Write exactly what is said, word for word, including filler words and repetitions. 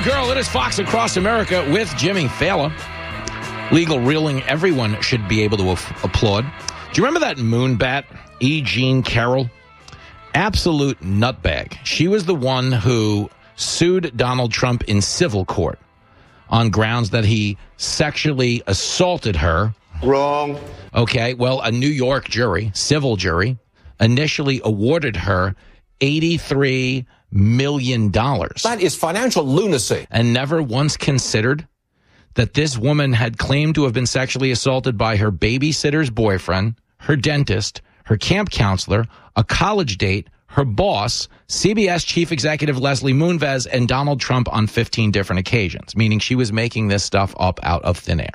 Girl. It is Fox Across America with Jimmy Fallon. Legal reeling, everyone should be able to af- applaud. Do you remember that moonbat, E. Jean Carroll? Absolute nutbag. She was the one who sued Donald Trump in civil court on grounds that he sexually assaulted her. Wrong. Okay, well, a New York jury, civil jury, initially awarded her eighty-three million dollars. That is financial lunacy. And never once considered that this woman had claimed to have been sexually assaulted by her babysitter's boyfriend, her dentist, her camp counselor, a college date, her boss, C B S chief executive Leslie Moonves, and Donald Trump on fifteen different occasions, meaning she was making this stuff up out of thin air.